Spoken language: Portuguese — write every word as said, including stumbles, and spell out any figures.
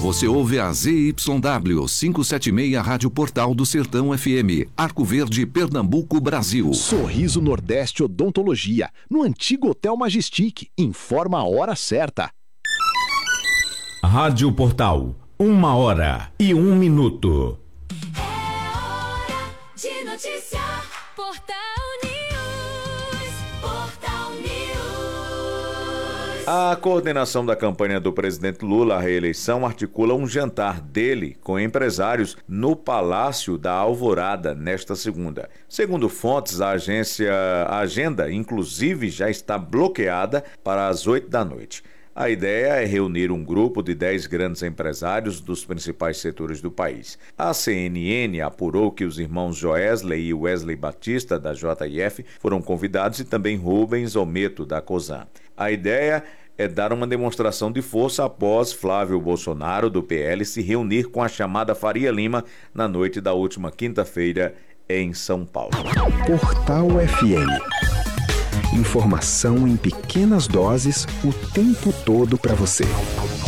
Você ouve a Z Y W quinhentos e setenta e seis Rádio Portal do Sertão F M, Arco Verde, Pernambuco, Brasil. Sorriso Nordeste Odontologia, no antigo Hotel Majestic. Informa a hora certa. Rádio Portal, uma hora e um minuto. É hora de noticiar. Portal News. Portal News. A coordenação da campanha do presidente Lula à reeleição articula um jantar dele com empresários no Palácio da Alvorada nesta segunda. Segundo fontes, a agência, a agenda, inclusive, já está bloqueada para as oito da noite. A ideia é reunir um grupo de dez grandes empresários dos principais setores do país. A C N N apurou que os irmãos Joesley e Wesley Batista, da J I F, foram convidados e também Rubens Ometo, da COSAN. A ideia é dar uma demonstração de força após Flávio Bolsonaro, do P L, se reunir com a chamada Faria Lima na noite da última quinta-feira em São Paulo. Portal F M. Informação em pequenas doses o tempo todo para você.